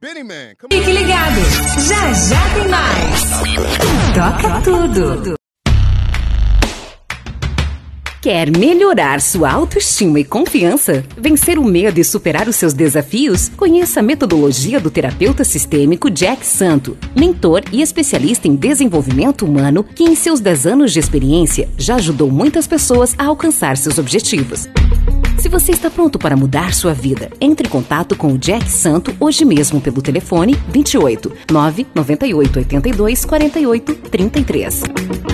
Benny Man. Fique ligado, já já tem mais. Toca tudo. Quer melhorar sua autoestima e confiança? Vencer o medo e superar os seus desafios? Conheça a metodologia do terapeuta sistêmico Jack Santo, mentor e especialista em desenvolvimento humano que em seus 10 anos de experiência já ajudou muitas pessoas a alcançar seus objetivos. Se você está pronto para mudar sua vida, entre em contato com o Jack Santo hoje mesmo pelo telefone 28 998 82 48 33.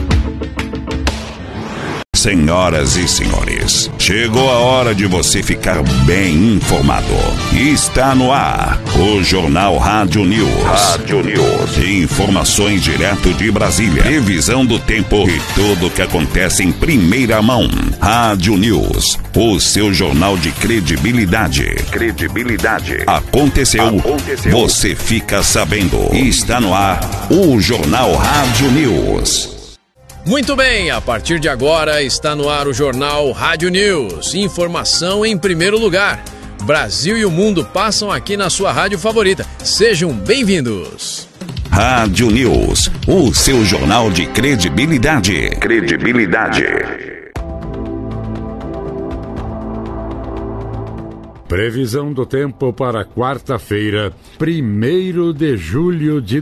Senhoras e senhores, chegou a hora de você ficar bem informado. Está no ar o Jornal Rádio News. Rádio News. Informações direto de Brasília. Previsão do tempo e tudo o que acontece em primeira mão. Rádio News, o seu jornal de credibilidade. Aconteceu. Você fica sabendo. Está no ar o Jornal Rádio News. Muito bem, a partir de agora está no ar o Jornal Rádio News. Informação em primeiro lugar. Brasil e o mundo passam aqui na sua rádio favorita. Sejam bem-vindos. Rádio News, o seu jornal de credibilidade. Previsão do tempo para quarta-feira, 1º de julho de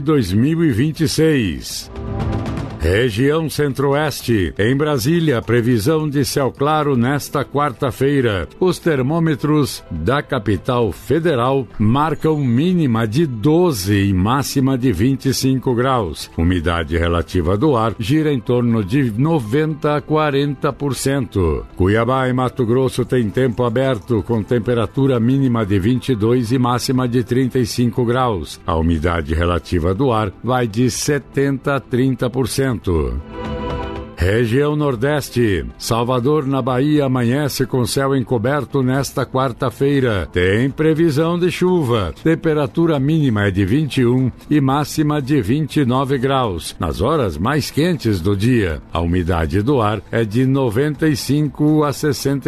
2026. Região Centro-Oeste. Em Brasília, previsão de céu claro nesta quarta-feira. Os termômetros da capital federal marcam mínima de 12 e máxima de 25 graus. Umidade relativa do ar gira em torno de 90% a 40%. Cuiabá e Mato Grosso tem tempo aberto com temperatura mínima de 22 e máxima de 35 graus. A umidade relativa do ar vai de 70% a 30%. Região Nordeste. Salvador, na Bahia, amanhece com céu encoberto nesta quarta-feira. Tem previsão de chuva. Temperatura mínima é de 21 e máxima de 29 graus. Nas horas mais quentes do dia, a umidade do ar é de 95% a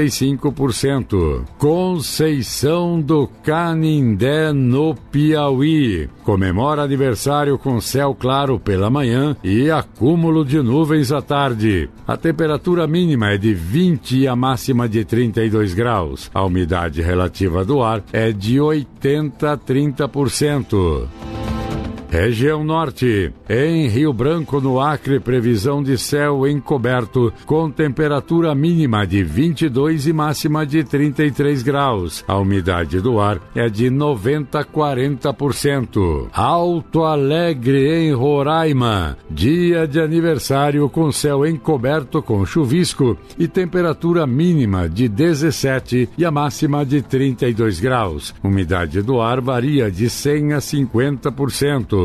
65%. Conceição do Canindé, no Piauí. Comemora aniversário com céu claro pela manhã e acúmulo de nuvens à tarde. A temperatura mínima é de 20 e a máxima de 32 graus. A umidade relativa do ar é de 80% a 30%. Região Norte. Em Rio Branco, no Acre, previsão de céu encoberto com temperatura mínima de 22 e máxima de 33 graus. A umidade do ar é de 90% a 40%. Alto Alegre, em Roraima. Dia de aniversário com céu encoberto com chuvisco e temperatura mínima de 17 e a máxima de 32 graus. Umidade do ar varia de 100% a 50%.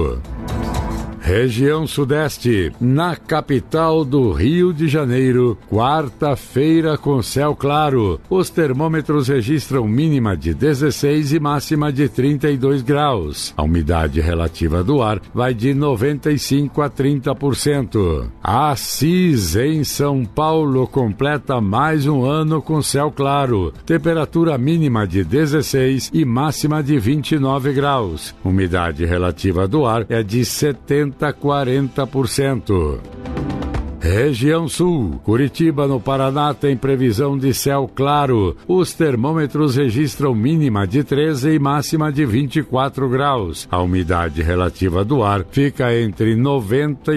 Região Sudeste. Na capital do Rio de Janeiro, quarta-feira com céu claro. Os termômetros registram mínima de 16 e máxima de 32 graus. A umidade relativa do ar vai de 95% a 30%. Assis, em São Paulo, completa mais um ano com céu claro. Temperatura mínima de 16 e máxima de 29 graus. Umidade relativa do ar é de 70% a 40%. Região Sul. Curitiba, no Paraná, tem previsão de céu claro. Os termômetros registram mínima de 13 e máxima de 24 graus. A umidade relativa do ar fica entre 90% e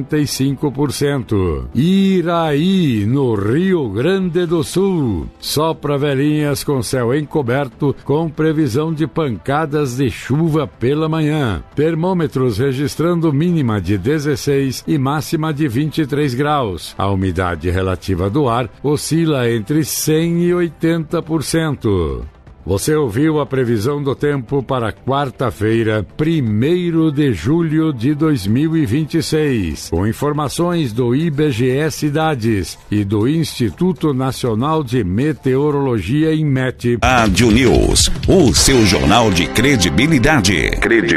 45%. Iraí, no Rio Grande do Sul. Sopra velhinhas com céu encoberto, com previsão de pancadas de chuva pela manhã. Termômetros registrando mínima de 16 e máxima de 23 graus. A umidade relativa do ar oscila entre 100% e 80%. Você ouviu a previsão do tempo para quarta-feira, 1º de julho de 2026, com informações do IBGE Cidades e do Instituto Nacional de Meteorologia, INMET. Rádio News, o seu jornal de credibilidade.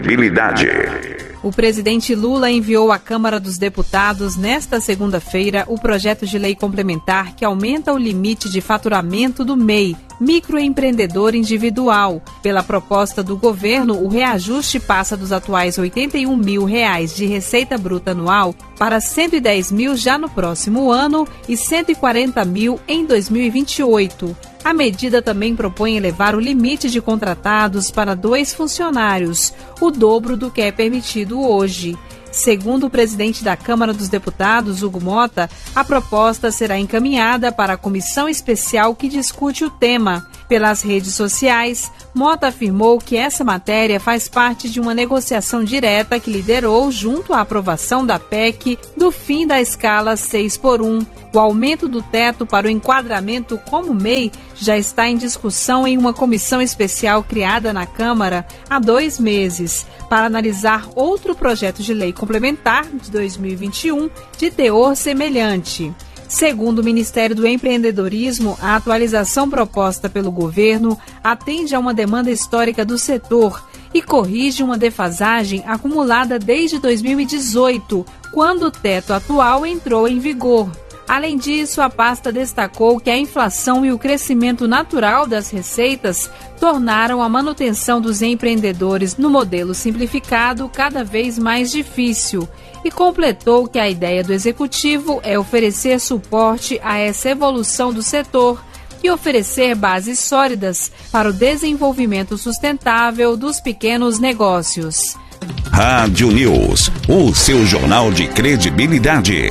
O presidente Lula enviou à Câmara dos Deputados, nesta segunda-feira, o projeto de lei complementar que aumenta o limite de faturamento do MEI, microempreendedor individual. Pela proposta do governo, o reajuste passa dos atuais R$ 81 mil de receita bruta anual para R$ 110 mil já no próximo ano e R$ 140 mil em 2028. A medida também propõe elevar o limite de contratados para 2 funcionários, o dobro do que é permitido hoje. Segundo o presidente da Câmara dos Deputados, Hugo Mota, a proposta será encaminhada para a comissão especial que discute o tema. Pelas redes sociais, Mota afirmou que essa matéria faz parte de uma negociação direta que liderou junto à aprovação da PEC do fim da escala 6x1. O aumento do teto para o enquadramento como MEI já está em discussão em uma comissão especial criada na Câmara há 2 meses para analisar outro projeto de lei complementar de 2021 de teor semelhante. Segundo o Ministério do Empreendedorismo, a atualização proposta pelo governo atende a uma demanda histórica do setor e corrige uma defasagem acumulada desde 2018, quando o teto atual entrou em vigor. Além disso, a pasta destacou que a inflação e o crescimento natural das receitas tornaram a manutenção dos empreendedores no modelo simplificado cada vez mais difícil e completou que a ideia do executivo é oferecer suporte a essa evolução do setor e oferecer bases sólidas para o desenvolvimento sustentável dos pequenos negócios. Rádio News, o seu jornal de credibilidade.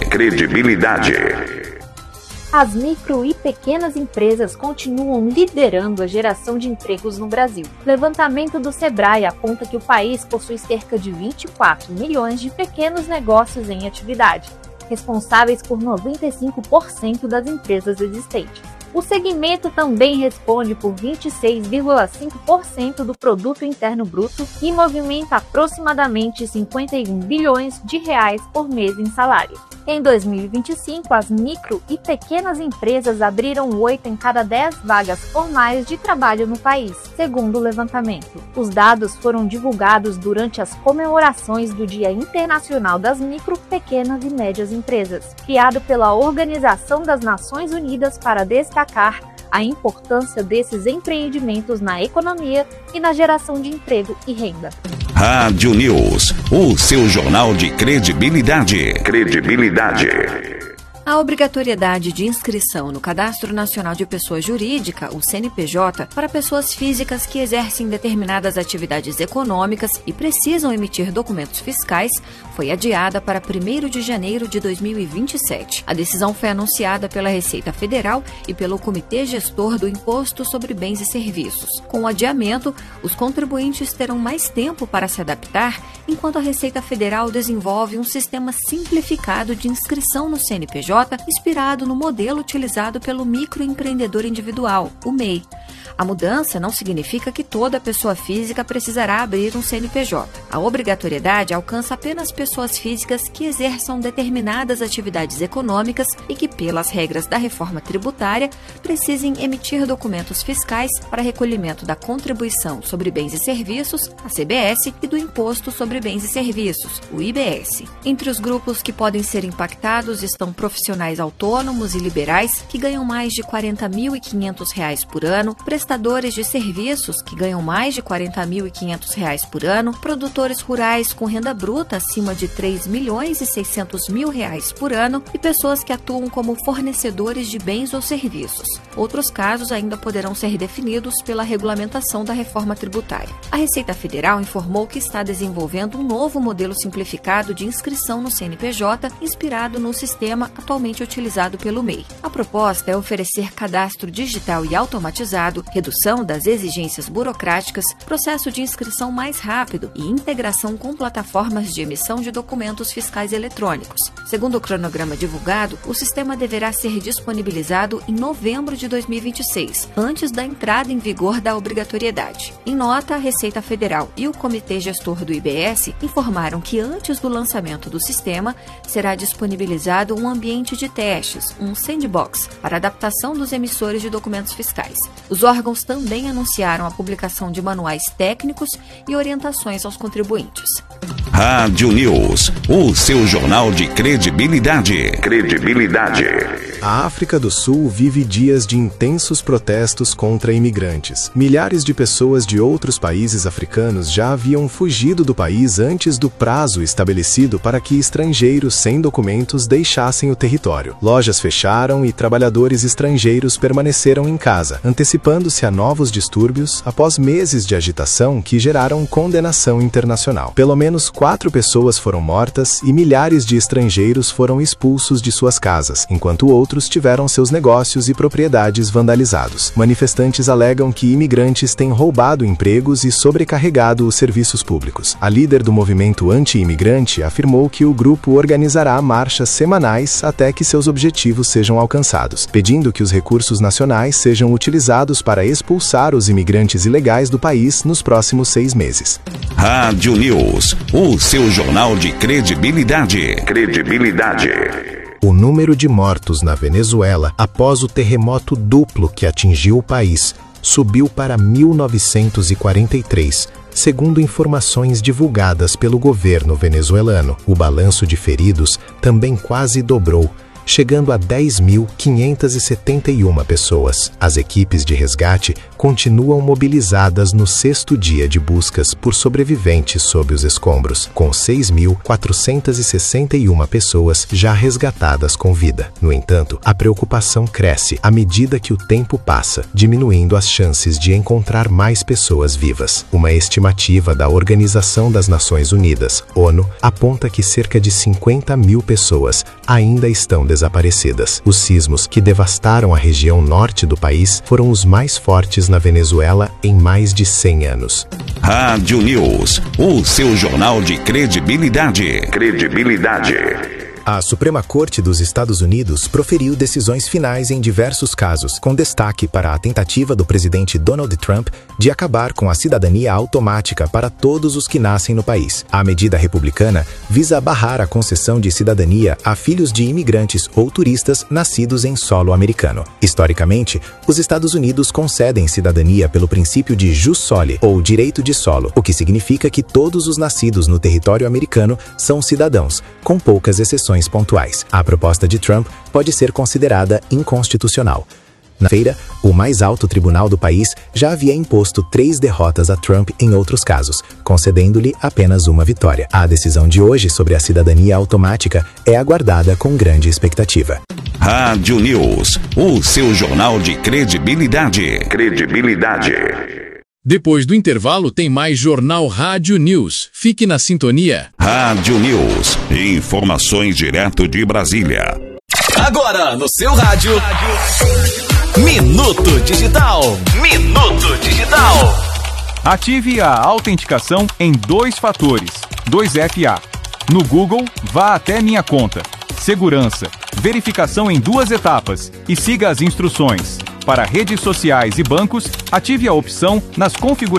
As micro e pequenas empresas continuam liderando a geração de empregos no Brasil. O levantamento do Sebrae aponta que o país possui cerca de 24 milhões de pequenos negócios em atividade, responsáveis por 95% das empresas existentes. O segmento também responde por 26,5% do produto interno bruto e movimenta aproximadamente 51 bilhões de reais por mês em salário. Em 2025, as micro e pequenas empresas abriram 8 em cada 10 vagas formais de trabalho no país, segundo o levantamento. Os dados foram divulgados durante as comemorações do Dia Internacional das Micro, Pequenas e Médias Empresas, criado pela Organização das Nações Unidas para destacar a importância desses empreendimentos na economia e na geração de emprego e renda. Rádio News, o seu jornal de credibilidade. A obrigatoriedade de inscrição no Cadastro Nacional de Pessoa Jurídica, o CNPJ, para pessoas físicas que exercem determinadas atividades econômicas e precisam emitir documentos fiscais foi adiada para 1º de janeiro de 2027. A decisão foi anunciada pela Receita Federal e pelo Comitê Gestor do Imposto sobre Bens e Serviços. Com o adiamento, os contribuintes terão mais tempo para se adaptar, enquanto a Receita Federal desenvolve um sistema simplificado de inscrição no CNPJ inspirado no modelo utilizado pelo microempreendedor individual, o MEI. A mudança não significa que toda pessoa física precisará abrir um CNPJ. A obrigatoriedade alcança apenas pessoas físicas que exerçam determinadas atividades econômicas e que, pelas regras da reforma tributária, precisem emitir documentos fiscais para recolhimento da Contribuição sobre Bens e Serviços, a CBS, e do Imposto sobre Bens e Serviços, o IBS. Entre os grupos que podem ser impactados estão profissionais autônomos e liberais que ganham mais de R$ 40.500 por ano, prestadores de serviços que ganham mais de R$ 40.500 por ano, produtores rurais com renda bruta acima de R$ 3.600.000 por ano e pessoas que atuam como fornecedores de bens ou serviços. Outros casos ainda poderão ser definidos pela regulamentação da reforma tributária. A Receita Federal informou que está desenvolvendo um novo modelo simplificado de inscrição no CNPJ inspirado no sistema atualmente utilizado pelo MEI. A proposta é oferecer cadastro digital e automatizado, redução das exigências burocráticas, processo de inscrição mais rápido e integração com plataformas de emissão de documentos fiscais eletrônicos. Segundo o cronograma divulgado, o sistema deverá ser disponibilizado em novembro de 2026, antes da entrada em vigor da obrigatoriedade. Em nota, a Receita Federal e o Comitê Gestor do IBS informaram que antes do lançamento do sistema, será disponibilizado um ambiente de testes, um sandbox, para adaptação dos emissores de documentos fiscais. Os órgãos também anunciaram a publicação de manuais técnicos e orientações aos contribuintes. Rádio News, o seu jornal de credibilidade. A África do Sul vive dias de intensos protestos contra imigrantes. Milhares de pessoas de outros países africanos já haviam fugido do país antes do prazo estabelecido para que estrangeiros sem documentos deixassem o território. Lojas fecharam e trabalhadores estrangeiros permaneceram em casa, antecipando-se a novos distúrbios após meses de agitação que geraram condenação internacional. Pelo menos 4 pessoas foram mortas e milhares de estrangeiros foram expulsos de suas casas, enquanto outros tiveram seus negócios e propriedades vandalizados. Manifestantes alegam que imigrantes têm roubado empregos e sobrecarregado os serviços públicos. A líder do movimento anti-imigrante afirmou que o grupo organizará marchas semanais até que seus objetivos sejam alcançados, pedindo que os recursos nacionais sejam utilizados para expulsar os imigrantes ilegais do país nos próximos 6 meses. Rádio News, o seu jornal de credibilidade. O número de mortos na Venezuela após o terremoto duplo que atingiu o país subiu para 1943, segundo informações divulgadas pelo governo venezuelano. O balanço de feridos também quase dobrou, chegando a 10.571 pessoas. As equipes de resgate continuam mobilizadas no 6º dia de buscas por sobreviventes sob os escombros, com 6.461 pessoas já resgatadas com vida. No entanto, a preocupação cresce à medida que o tempo passa, diminuindo as chances de encontrar mais pessoas vivas. Uma estimativa da Organização das Nações Unidas, ONU, aponta que cerca de 50.000 pessoas ainda estão desaparecidas. Os sismos que devastaram a região norte do país foram os mais fortes na Venezuela em mais de 100 anos. Rádio News, o seu jornal de credibilidade. A Suprema Corte dos Estados Unidos proferiu decisões finais em diversos casos, com destaque para a tentativa do presidente Donald Trump de acabar com a cidadania automática para todos os que nascem no país. A medida republicana visa barrar a concessão de cidadania a filhos de imigrantes ou turistas nascidos em solo americano. Historicamente, os Estados Unidos concedem cidadania pelo princípio de jus soli, ou direito de solo, o que significa que todos os nascidos no território americano são cidadãos, com poucas exceções pontuais. A proposta de Trump pode ser considerada inconstitucional. Na feira, o mais alto tribunal do país já havia imposto 3 derrotas a Trump em outros casos, concedendo-lhe apenas uma vitória. A decisão de hoje sobre a cidadania automática é aguardada com grande expectativa. Rádio News, o seu jornal de credibilidade. Depois do intervalo tem mais Jornal Rádio News. Fique na sintonia. Rádio News, informações direto de Brasília. Agora no seu rádio, Minuto Digital. Ative a autenticação em 2 fatores, 2FA. No Google, vá até Minha Conta. Segurança, verificação em 2 etapas e siga as instruções. Para redes sociais e bancos, ative a opção nas configurações